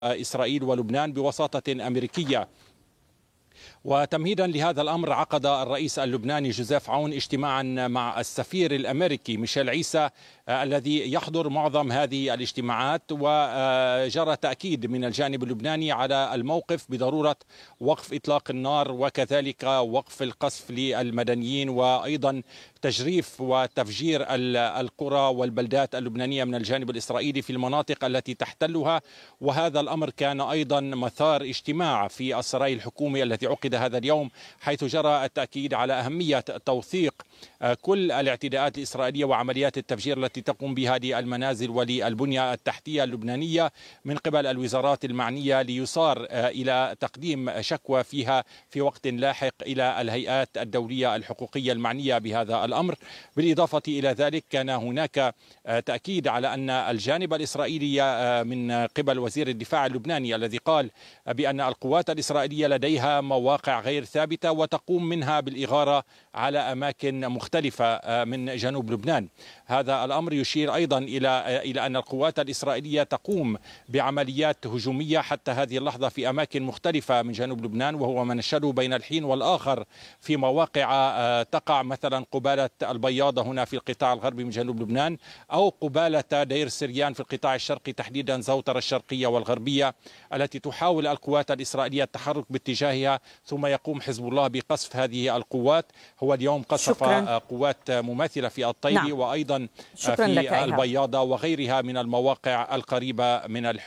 إسرائيل ولبنان بوساطة أمريكية. وتمهيدا لهذا الأمر عقد الرئيس اللبناني جوزيف عون اجتماعا مع السفير الأمريكي ميشيل عيسى الذي يحضر معظم هذه الاجتماعات، وجرى تأكيد من الجانب اللبناني على الموقف بضرورة وقف إطلاق النار وكذلك وقف القصف للمدنيين، وأيضا تجريف وتفجير القرى والبلدات اللبنانية من الجانب الإسرائيلي في المناطق التي تحتلها. وهذا الأمر كان أيضا مثار اجتماع في السراي الحكومي الذي عقد هذا اليوم، حيث جرى التأكيد على أهمية توثيق كل الاعتداءات الإسرائيلية وعمليات التفجير التي تقوم بها للمنازل وللبنية التحتية اللبنانية من قبل الوزارات المعنية، ليصار إلى تقديم شكوى فيها في وقت لاحق إلى الهيئات الدولية الحقوقية المعنية بهذا الأمر. بالإضافة إلى ذلك كان هناك تأكيد على أن الجانب الإسرائيلي من قبل وزير الدفاع اللبناني الذي قال بأن القوات الإسرائيلية لديها مواقع غير ثابتة وتقوم منها بالإغارة على أماكن مختلفة من جنوب لبنان. هذا الأمر يشير أيضا إلى أن القوات الإسرائيلية تقوم بعمليات هجومية حتى هذه اللحظة في أماكن مختلفة من جنوب لبنان، وهو ما نشهده بين الحين والآخر في مواقع تقع مثلا قبالة البياضة هنا في القطاع الغربي من جنوب لبنان، أو قبالة دير سريان في القطاع الشرقي تحديدا زوتر الشرقية والغربية، التي تحاول القوات الإسرائيلية التحرك باتجاهها، ثم يقوم حزب الله بقصف هذه القوات. هو اليوم قصف قوات مماثلة في الطيري وأيضا في البياضة وغيرها من المواقع القريبة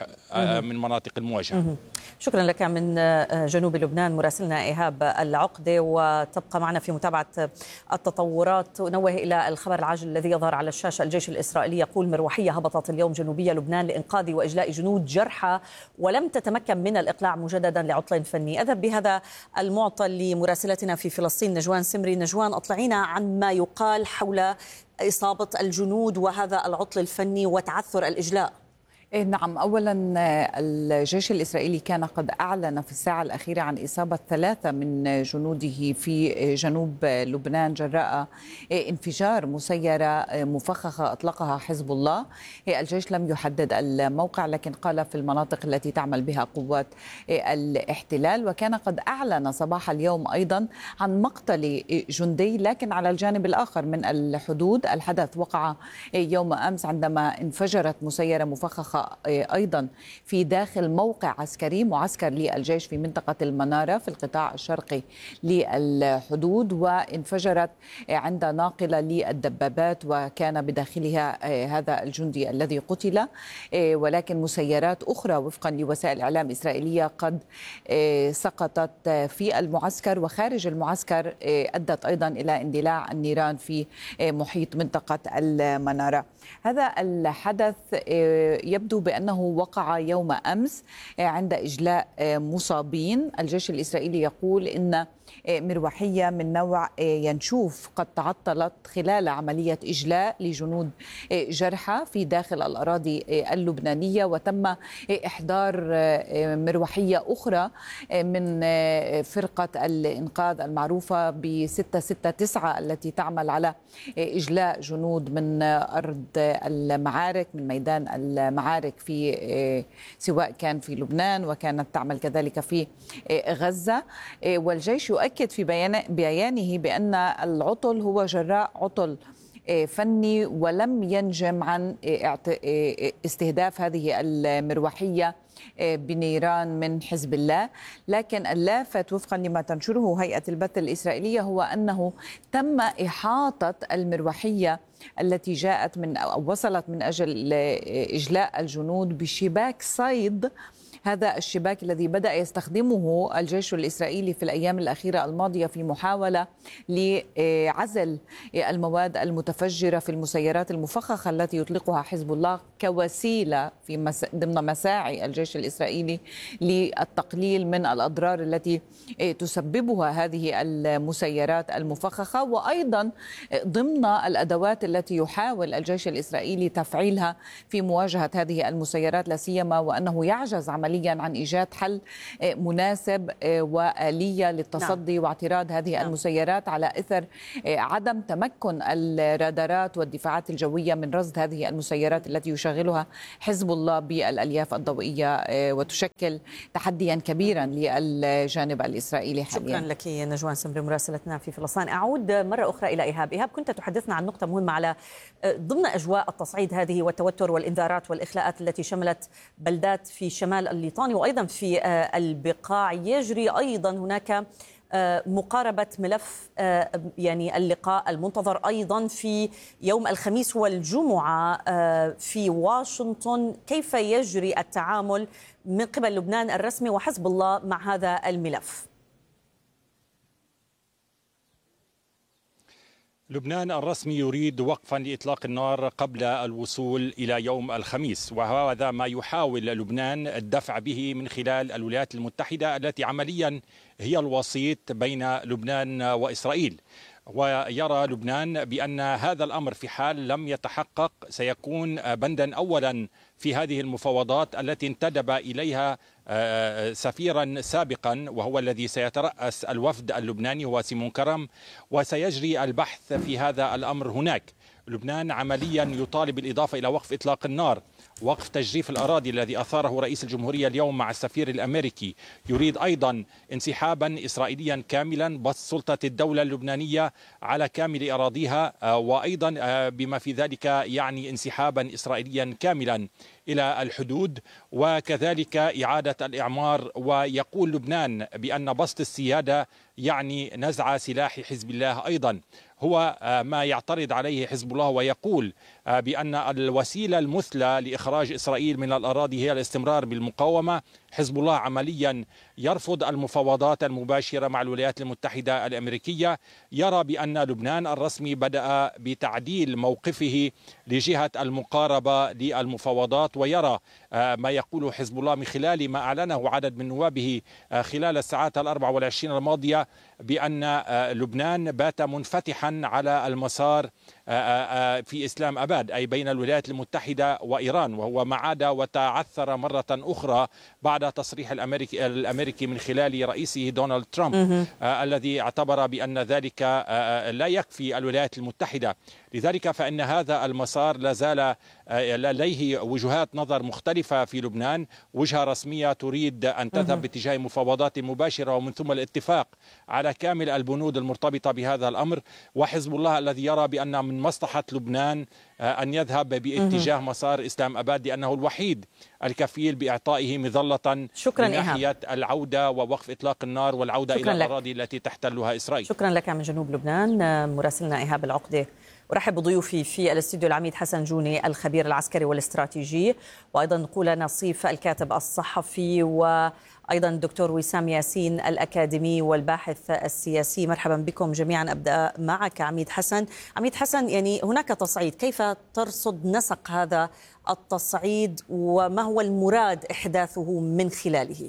من مناطق المواجهة. شكرا لك من جنوب لبنان مراسلنا إيهاب العقدة، وتبقى معنا في متابعة التطورات. نوه إلى الخبر العاجل الذي يظهر على الشاشة. الجيش الإسرائيلي يقول مروحية هبطت اليوم جنوبية لبنان لإنقاذ وإجلاء جنود جرحى ولم تتمكن من الإقلاع مجددا لعطل فني. أذهب بهذا المعطل لمراسلتنا في فلسطين نجوان سمري. نجوان، أطلعينا عن ما يقال حول إصابة الجنود وهذا العطل الفني وتعثر الإجلاء. نعم، أولا الجيش الإسرائيلي كان قد أعلن في الساعة الأخيرة عن إصابة 3 من جنوده في جنوب لبنان جراء انفجار مسيرة مفخخة أطلقها حزب الله. الجيش لم يحدد الموقع، لكن قال في المناطق التي تعمل بها قوات الاحتلال. وكان قد أعلن صباح اليوم أيضا عن مقتل جندي، لكن على الجانب الآخر من الحدود. الحدث وقع يوم أمس عندما انفجرت مسيرة مفخخة أيضا في داخل موقع عسكري معسكر للجيش في منطقة المنارة في القطاع الشرقي للحدود، وانفجرت عند ناقلة للدبابات وكان بداخلها هذا الجندي الذي قتل. ولكن مسيرات أخرى وفقا لوسائل إعلام إسرائيلية قد سقطت في المعسكر وخارج المعسكر، أدت أيضا إلى اندلاع النيران في محيط منطقة المنارة. هذا الحدث يبدو بأنه وقع يوم أمس عند إجلاء مصابين. الجيش الإسرائيلي يقول إن مروحية من نوع ينشوف قد تعطلت خلال عملية إجلاء لجنود جرحى في داخل الأراضي اللبنانية، وتم إحضار مروحية أخرى من فرقة الإنقاذ المعروفة ب669 التي تعمل على إجلاء جنود من أرض المعارك، من ميدان المعارك في سواء كان في لبنان وكانت تعمل كذلك في غزة. والجيش يؤكد في بيانه بأن العطل هو جراء عطل فني ولم ينجم عن استهداف هذه المروحية بنيران من حزب الله. لكن اللافت وفقا لما تنشره هيئة البث الإسرائيلية هو أنه تم إحاطة المروحية التي جاءت من أو وصلت من أجل إجلاء الجنود بشباك صيد. هذا الشباك الذي بدأ يستخدمه الجيش الإسرائيلي في الأيام الأخيرة الماضية في محاولة لعزل المواد المتفجرة في المسيرات المفخخة التي يطلقها حزب الله كوسيلة في ضمن مساعي الجيش الإسرائيلي للتقليل من الأضرار التي تسببها هذه المسيرات المفخخة، وأيضا ضمن الأدوات التي يحاول الجيش الإسرائيلي تفعيلها في مواجهة هذه المسيرات، لا سيما وأنه يعجز عمليا حاليا عن إيجاد حل مناسب وآلية للتصدي واعتراض هذه المسيرات على إثر عدم تمكن الرادارات والدفاعات الجوية من رصد هذه المسيرات التي يشغلها حزب الله بالألياف الضوئية، وتشكل تحديا كبيرا للجانب الإسرائيلي حاليا. شكرا لك نجوان سمري مراسلتنا في فلسطين. أعود مرة أخرى إلى إيهاب. كنت تحدثنا عن نقطة مهمة على ضمن أجواء التصعيد هذه والتوتر والإنذارات والإخلاءات التي شملت بلدات في شمال الليطاني وأيضا في البقاع. يجري أيضا هناك مقاربة ملف يعني اللقاء المنتظر أيضا في يوم الخميس والجمعة في واشنطن. كيف يجري التعامل من قبل لبنان الرسمي وحزب الله مع هذا الملف؟ لبنان الرسمي يريد وقفا لإطلاق النار قبل الوصول إلى يوم الخميس، وهذا ما يحاول لبنان الدفع به من خلال الولايات المتحدة التي عمليا هي الوسيط بين لبنان وإسرائيل. ويرى لبنان بأن هذا الأمر في حال لم يتحقق سيكون بندا أولا في هذه المفاوضات التي انتدب إليها سفيرا سابقا وهو الذي سيترأس الوفد اللبناني هو سيمون كرم، وسيجري البحث في هذا الأمر هناك. لبنان عمليا يطالب بالإضافة إلى وقف إطلاق النار، وقف تجريف الأراضي الذي أثاره رئيس الجمهورية اليوم مع السفير الأمريكي. يريد أيضا انسحابا إسرائيليا كاملا، بسط سلطة الدولة اللبنانية على كامل أراضيها، وأيضا بما في ذلك يعني انسحابا إسرائيليا كاملا إلى الحدود، وكذلك إعادة الإعمار. ويقول لبنان بأن بسط السيادة يعني نزع سلاح حزب الله أيضا هو ما يعترض عليه حزب الله، ويقول بأن الوسيلة المثلى لإخراج إسرائيل من الأراضي هي الاستمرار بالمقاومة. حزب الله عمليا يرفض المفاوضات المباشرة مع الولايات المتحدة الأمريكية، يرى بأن لبنان الرسمي بدأ بتعديل موقفه لجهة المقاربة للمفاوضات، ويرى ما يقوله حزب الله من خلال ما أعلنه عدد من نوابه خلال الساعات 24 الماضية بأن لبنان بات منفتحا على المسار في إسلام أباد، أي بين الولايات المتحدة وإيران، وهو ما عاد وتعثر مرة أخرى بعد تصريح الأمريكي من خلال رئيسه دونالد ترامب الذي اعتبر بأن ذلك لا يكفي الولايات المتحدة. لذلك فإن هذا المسار لا زال لديه وجهات نظر مختلفة في لبنان، وجهة رسمية تريد أن تذهب باتجاه مفاوضات مباشرة ومن ثم الاتفاق على كامل البنود المرتبطة بهذا الأمر، وحزب الله الذي يرى بأن من مصلحة لبنان أن يذهب باتجاه مسار إسلام أباد لأنه الوحيد الكفيل بإعطائه مظلة من ناحية العودة ووقف إطلاق النار والعودة إلى الأراضي التي تحتلها إسرائيل. شكرا لك من جنوب لبنان مراسلنا إيهاب العقدة. أرحب بضيوفي في الاستوديو العميد حسن جوني الخبير العسكري والاستراتيجي، وأيضا نقول نصيف الكاتب الصحفي، وأيضا الدكتور وسام ياسين الأكاديمي والباحث السياسي. مرحبا بكم جميعا. أبدأ معك عميد حسن. عميد حسن، يعني هناك تصعيد، كيف ترصد نسق هذا التصعيد وما هو المراد إحداثه من خلاله؟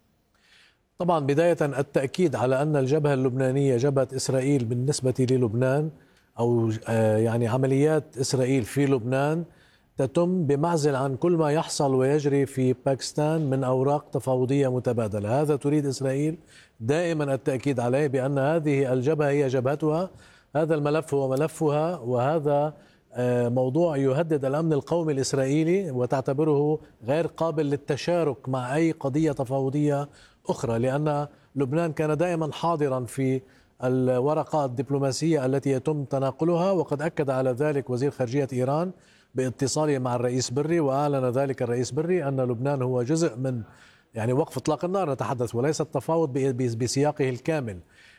طبعا بداية التأكيد على أن الجبهة اللبنانية جبهة إسرائيل بالنسبة للبنان، أو يعني عمليات إسرائيل في لبنان تتم بمعزل عن كل ما يحصل ويجري في باكستان من أوراق تفاوضية متبادلة. هذا تريد إسرائيل دائما التأكيد عليه بأن هذه الجبهة هي جبهتها، هذا الملف هو ملفها، وهذا موضوع يهدد الأمن القومي الإسرائيلي وتعتبره غير قابل للتشارك مع أي قضية تفاوضية أخرى، لأن لبنان كان دائما حاضرا في الورقات الدبلوماسية التي يتم تناقلها، وقد أكد على ذلك وزير خارجية إيران باتصاله مع الرئيس بري، وأعلن ذلك الرئيس بري أن لبنان هو جزء من يعني وقف إطلاق النار نتحدث، وليس التفاوض بسياقه الكامل.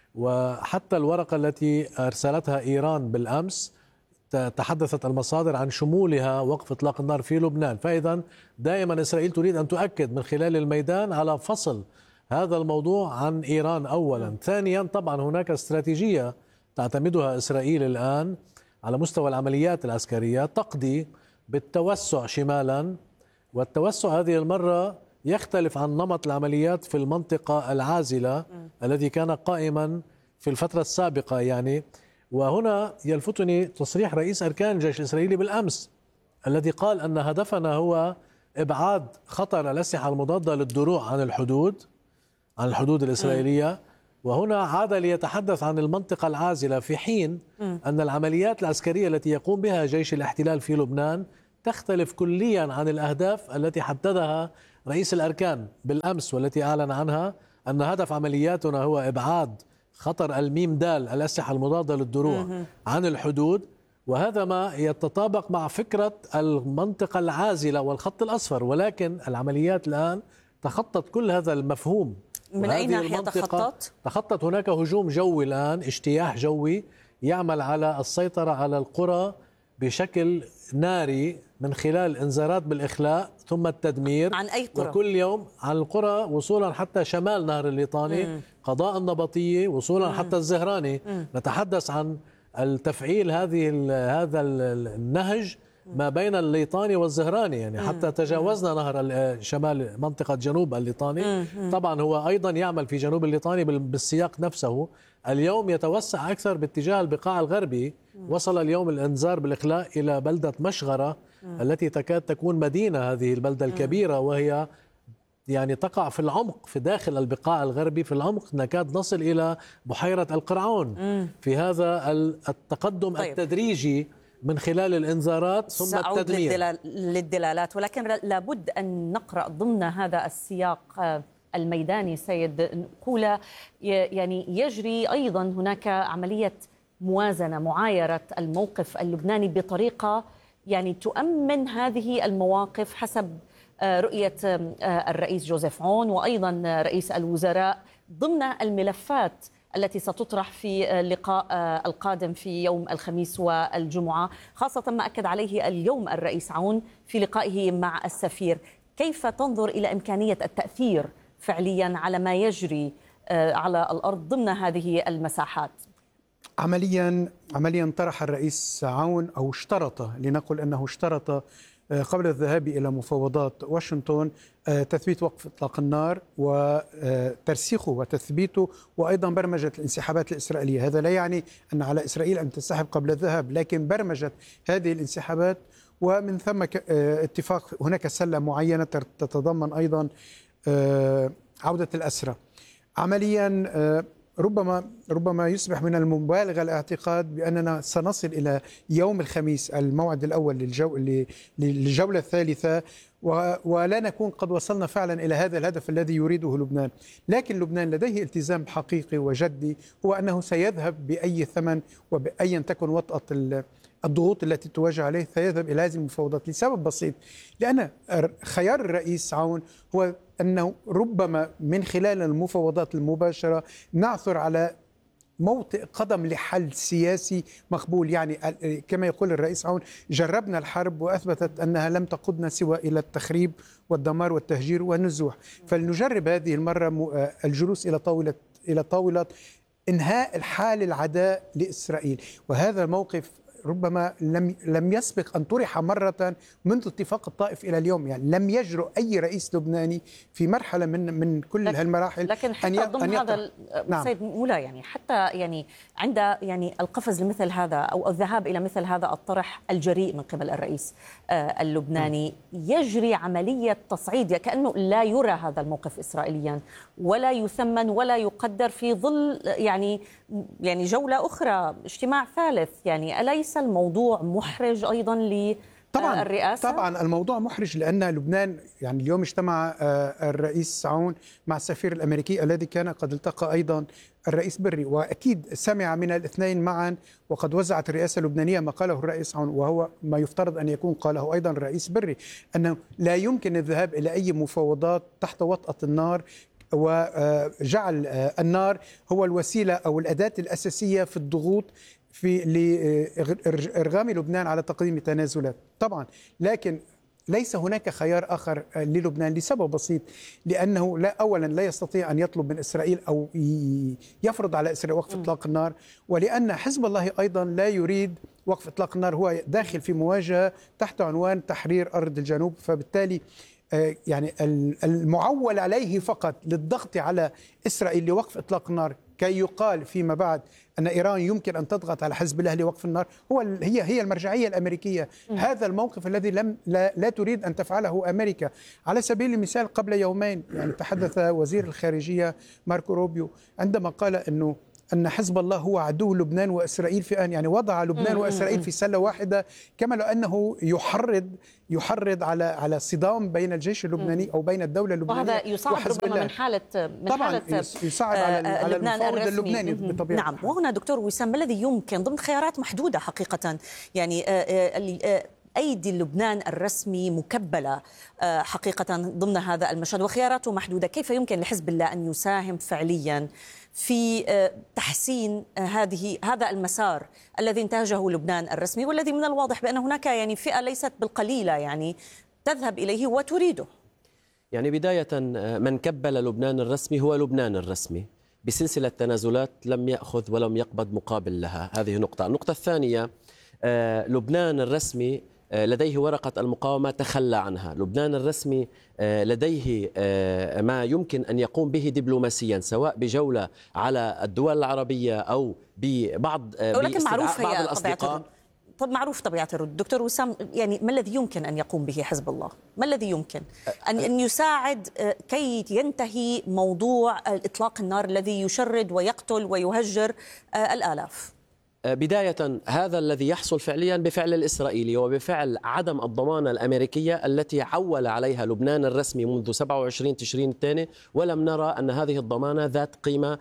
وحتى الورقة التي أرسلتها إيران بالأمس تحدثت المصادر عن شمولها وقف إطلاق النار في لبنان. فإذا دائما إسرائيل تريد أن تؤكد من خلال الميدان على فصل هذا الموضوع عن إيران أولا. ثانيا طبعا هناك استراتيجية تعتمدها إسرائيل الآن على مستوى العمليات العسكرية تقضي بالتوسع شمالا، والتوسع هذه المرة يختلف عن نمط العمليات في المنطقة العازلة الذي كان قائما في الفترة السابقة يعني. وهنا يلفتني تصريح رئيس أركان الجيش الإسرائيلي بالأمس الذي قال أن هدفنا هو إبعاد خطر الأسلحة المضادة للدروع عن الحدود الإسرائيلية. وهنا عاد ليتحدث عن المنطقة العازلة، في حين أن العمليات العسكرية التي يقوم بها جيش الاحتلال في لبنان تختلف كليا عن الأهداف التي حددها رئيس الأركان بالأمس، والتي أعلن عنها أن هدف عملياتنا هو إبعاد خطر الميم دال الأسلحة المضادة للدروع عن الحدود. وهذا ما يتطابق مع فكرة المنطقة العازلة والخط الأصفر، ولكن العمليات الآن تخطت كل هذا المفهوم. من أي ناحية تخطت؟ هناك هجوم جوي الآن، اجتياح جوي يعمل على السيطرة على القرى بشكل ناري من خلال انذارات بالإخلاء ثم التدمير. عن أي قرى؟ وكل يوم عن القرى وصولا حتى شمال نهر الليطاني، قضاء النبطية، وصولا حتى الزهراني. نتحدث عن التفعيل هذا النهج ما بين الليطاني والزهراني، يعني حتى تجاوزنا نهر شمال منطقة جنوب الليطاني. طبعا هو أيضا يعمل في جنوب الليطاني بالسياق نفسه. اليوم يتوسع أكثر باتجاه البقاع الغربي. وصل اليوم الإنذار بالإخلاء إلى بلدة مشغرة التي تكاد تكون مدينة، هذه البلدة الكبيرة، وهي يعني تقع في العمق في داخل البقاع الغربي، في العمق نكاد نصل إلى بحيرة القرعون في هذا التقدم التدريجي من خلال الإنذارات ثم التدمير. للدلالات، ولكن لابد أن نقرأ ضمن هذا السياق الميداني سيد قولة، يعني يجري أيضا هناك عملية موازنة، معايرة الموقف اللبناني بطريقة يعني تؤمن هذه المواقف حسب رؤية الرئيس جوزيف عون وأيضا رئيس الوزراء ضمن الملفات التي ستطرح في اللقاء القادم في يوم الخميس والجمعة، خاصة ما أكد عليه اليوم الرئيس عون في لقائه مع السفير. كيف تنظر إلى إمكانية التأثير فعليا على ما يجري على الأرض ضمن هذه المساحات؟ عمليا طرح الرئيس عون أو اشترط، لنقل أنه اشترط قبل الذهاب إلى مفاوضات واشنطن تثبيت وقف إطلاق النار وترسيخه وتثبيته، وأيضا برمجة الانسحابات الإسرائيلية. هذا لا يعني أن على إسرائيل أن تنسحب قبل الذهاب، لكن برمجة هذه الانسحابات، ومن ثم اتفاق هناك سلة معينة تتضمن أيضا عودة الأسرى. عمليا ربما يصبح من المبالغة الاعتقاد بأننا سنصل إلى يوم الخميس الموعد الأول للجولة الثالثة ولا نكون قد وصلنا فعلا إلى هذا الهدف الذي يريده لبنان. لكن لبنان لديه التزام حقيقي وجدي، هو أنه سيذهب بأي ثمن وبأيا تكن وطأة الضغوط التي تواجه عليه، سيذهب إلى هذه المفاوضات لسبب بسيط، لأن خيار الرئيس عون هو أنه ربما من خلال المفاوضات المباشرة نعثر على موطئ قدم لحل سياسي مقبول. يعني كما يقول الرئيس عون: جربنا الحرب وأثبتت أنها لم تقودنا سوى إلى التخريب والدمار والتهجير والنزوح، فلنجرب هذه المرة الجلوس إلى طاولة إنهاء الحال العداء لإسرائيل. وهذا الموقف ربما لم يسبق أن طرح مرة منذ اتفاق الطائف إلى اليوم. يعني لم يجرؤ أي رئيس لبناني في مرحلة من كل هالمراحل. لكن حتى ضمن هذا سيد مولا، يعني حتى يعني عند يعني القفز لمثل هذا أو الذهاب إلى مثل هذا الطرح الجريء من قبل الرئيس اللبناني، يجري عملية تصعيد كأنه لا يرى هذا الموقف إسرائيليا ولا يثمن ولا يقدر في ظل يعني جولة أخرى، اجتماع ثالث. يعني أليس الموضوع محرج أيضا للرئاسة؟ طبعا الموضوع محرج، لأن لبنان يعني اليوم اجتمع الرئيس عون مع السفير الأمريكي الذي كان قد التقى أيضا الرئيس بري، وأكيد سمع من الاثنين معا، وقد وزعت الرئاسة اللبنانية ما قاله الرئيس عون، وهو ما يفترض أن يكون قاله أيضا الرئيس بري، أنه لا يمكن الذهاب إلى أي مفاوضات تحت وطأة النار، وجعل النار هو الوسيلة أو الأداة الأساسية في الضغوط لإرغام لبنان على تقديم تنازلات. طبعا لكن ليس هناك خيار آخر للبنان لسبب بسيط، لأنه أولا لا يستطيع أن يطلب من إسرائيل أو يفرض على إسرائيل وقف إطلاق النار، ولأن حزب الله أيضا لا يريد وقف إطلاق النار، هو داخل في مواجهة تحت عنوان تحرير أرض الجنوب. فبالتالي يعني المعول عليه فقط للضغط على إسرائيل لوقف إطلاق النار كي يقال فيما بعد أن إيران يمكن أن تضغط على حزب الله لوقف النار هي المرجعية الأمريكية. هذا الموقف الذي لا تريد أن تفعله أمريكا. على سبيل المثال قبل يومين يعني تحدث وزير الخارجية ماركو روبيو عندما قال أن حزب الله هو عدو لبنان وإسرائيل في آن، يعني وضع لبنان وإسرائيل في سلة واحدة، كما لو أنه يحرض على صدام بين الجيش اللبناني أو بين الدولة اللبنانية وهذا يصعب ربما من حالة طبعا يصعب على المفاوض اللبناني بطبيعة نعم. وهنا دكتور وسام، ما الذي يمكن ضمن خيارات محدودة حقيقة، يعني أيدي لبنان الرسمي مكبلة حقيقة ضمن هذا المشهد وخياراته محدودة، كيف يمكن لحزب الله أن يساهم فعليا في تحسين هذا المسار الذي انتهجه لبنان الرسمي، والذي من الواضح بأن هناك يعني فئة ليست بالقليلة يعني تذهب إليه وتريده؟ يعني بداية من كبل لبنان الرسمي هو لبنان الرسمي بسلسلة تنازلات لم يأخذ ولم يقبض مقابل لها. هذه نقطة. النقطة الثانية، لبنان الرسمي لديه ورقة المقاومة تخلى عنها. لبنان الرسمي لديه ما يمكن أن يقوم به دبلوماسيا، سواء بجولة على الدول العربية أو ببعض ولكن معروف بعض الأصدقاء. طب معروف طبيعة الرد. دكتور وسام، يعني ما الذي يمكن أن يقوم به حزب الله؟ ما الذي يمكن أن يساعد كي ينتهي موضوع إطلاق النار الذي يشرد ويقتل ويهجر الآلاف؟ بداية هذا الذي يحصل فعليا بفعل الإسرائيلي وبفعل عدم الضمانة الأمريكية التي عول عليها لبنان الرسمي منذ 27 تشرين الثاني، ولم نرى أن هذه الضمانة ذات قيمة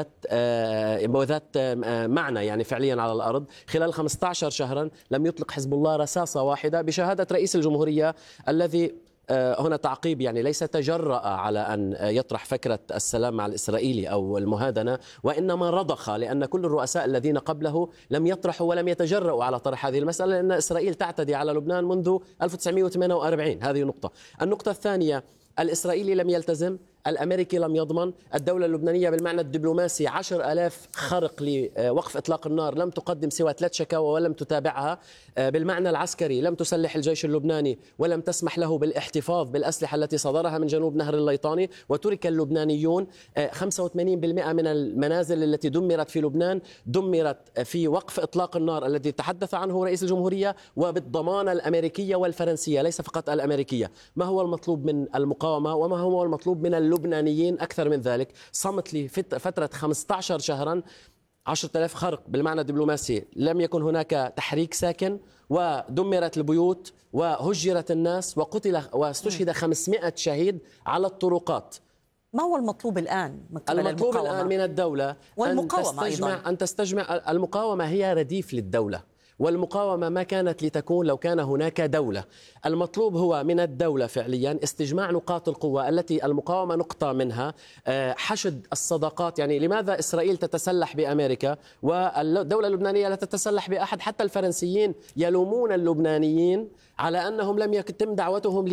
وذات معنى يعني فعليا على الأرض. خلال 15 شهرا لم يطلق حزب الله رصاصة واحدة بشهادة رئيس الجمهورية، الذي هنا تعقيب يعني ليس تجرأ على أن يطرح فكرة السلام مع الإسرائيلي أو المهادنة، وإنما رضخ، لأن كل الرؤساء الذين قبله لم يطرحوا ولم يتجرؤوا على طرح هذه المسألة، لأن إسرائيل تعتدي على لبنان منذ 1948. هذه نقطة. النقطة الثانية، الإسرائيلي لم يلتزم، الأمريكي لم يضمن، الدولة اللبنانية بالمعنى الدبلوماسي 10,000 خرق لوقف إطلاق النار لم تقدم سوى 3 شكاوى ولم تتابعها. بالمعنى العسكري لم تسلح الجيش اللبناني ولم تسمح له بالاحتفاظ بالأسلحة التي صدرها من جنوب نهر الليطاني، وترك اللبنانيون 85% من المنازل التي دمرت في لبنان دمرت في وقف إطلاق النار الذي تحدث عنه رئيس الجمهورية وبالضمانة الأمريكية والفرنسية ليس فقط الأمريكية. ما هو المطلوب من المقاومة وما هو المطلوب من اللبنانيين أكثر من ذلك؟ صمت لفترة 15 شهرا، 10,000 خرق بالمعنى الدبلوماسي، لم يكن هناك تحريك ساكن، ودمرت البيوت وهجرت الناس وقتل واستشهد 500 شهيد على الطرقات. ما هو المطلوب الآن من قبل المطلوب الآن من الدولة أن تستجمع. المقاومة هي رديف للدولة، والمقاومة ما كانت لتكون لو كان هناك دولة. المطلوب هو من الدولة فعليا استجماع نقاط القوة التي المقاومة نقطة منها، حشد الصداقات. يعني لماذا إسرائيل تتسلح بأمريكا والدولة اللبنانية لا تتسلح بأحد؟ حتى الفرنسيين يلومون اللبنانيين على أنهم لم يتم دعوتهم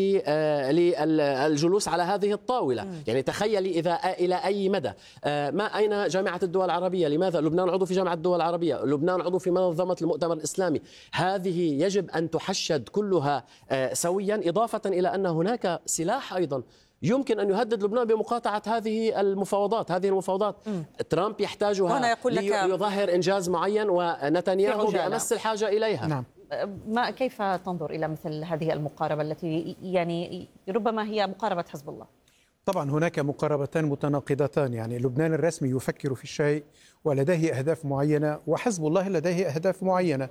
للجلوس على هذه الطاولة. يعني تخيلي إذا إلى أي مدى. ما أين جامعة الدول العربية؟ لماذا لبنان عضو في جامعة الدول العربية؟ لبنان عضو في منظمة المؤتمر الإسلامي. هذه يجب أن تحشد كلها سويا، إضافة إلى أن هناك سلاح أيضا يمكن أن يهدد لبنان بمقاطعة هذه المفاوضات. ترامب يحتاجها ليظهر إنجاز معين، ونتنياهو بأمس الحاجة إليها. نعم. كيف تنظر إلى مثل هذه المقاربة التي يعني ربما هي مقاربة حزب الله؟ طبعا هناك مقاربتان متناقضتان. يعني لبنان الرسمي يفكر في الشيء ولديه أهداف معينة، وحزب الله لديه أهداف معينة.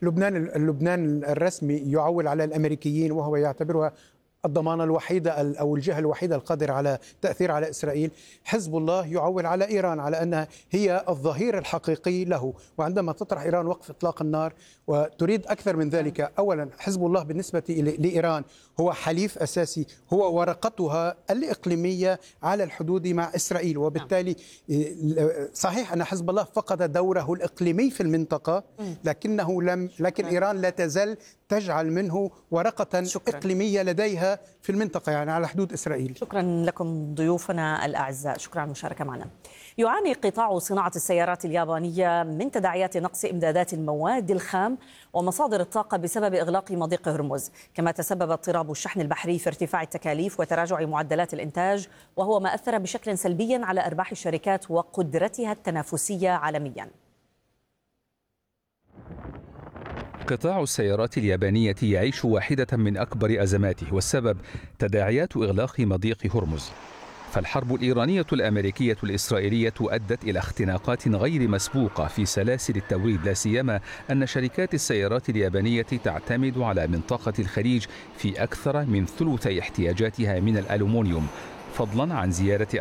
لبنان الرسمي يعول على الأمريكيين وهو يعتبرها الضمانة الوحيدة أو الجهة الوحيدة القادرة على تأثير على إسرائيل. حزب الله يعول على إيران على أنها هي الظهير الحقيقي له، وعندما تطرح إيران وقف إطلاق النار وتريد أكثر من ذلك. أولا حزب الله بالنسبة لإيران هو حليف أساسي، هو ورقتها الإقليمية على الحدود مع إسرائيل، وبالتالي صحيح أن حزب الله فقد دوره الإقليمي في المنطقة، لكن إيران لا تزال تجعل منه ورقة إقليمية لديها في المنطقة، يعني على حدود إسرائيل. شكرا لكم ضيوفنا الأعزاء، شكرا على المشاركة معنا. يعاني قطاع صناعة السيارات اليابانية من تداعيات نقص إمدادات المواد الخام ومصادر الطاقة بسبب إغلاق مضيق هرمز، كما تسبب اضطراب الشحن البحري في ارتفاع التكاليف وتراجع معدلات الإنتاج، وهو ما أثر بشكل سلبي على أرباح الشركات وقدرتها التنافسية عالميا. قطاع السيارات اليابانية يعيش واحدة من أكبر أزماته، والسبب تداعيات إغلاق مضيق هرمز. فالحرب الإيرانية الأمريكية الإسرائيلية أدت إلى اختناقات غير مسبوقة في سلاسل التوريد، لا سيما أن شركات السيارات اليابانية تعتمد على منطقة الخليج في أكثر من ثلثي احتياجاتها من الألومنيوم، فضلا عن زيادة